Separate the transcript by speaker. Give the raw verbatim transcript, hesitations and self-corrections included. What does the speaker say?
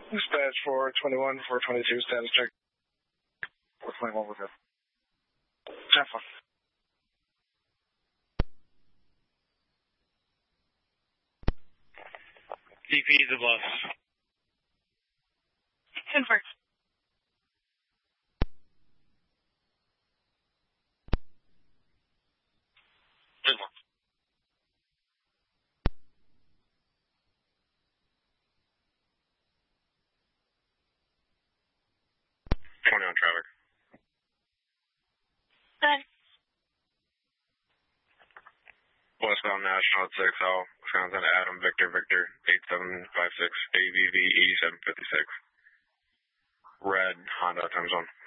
Speaker 1: Dispatch four twenty-one, four twenty-two, status check. four twenty-one, we're good. ten four.
Speaker 2: D P the bus.
Speaker 3: ten four.
Speaker 2: ten four. twenty on traffic.
Speaker 3: Good.
Speaker 2: Westbound National at six L, Wisconsin, Adam, Victor, Victor, eight seven five six, A V V E seven fifty-six. Red Honda time zone.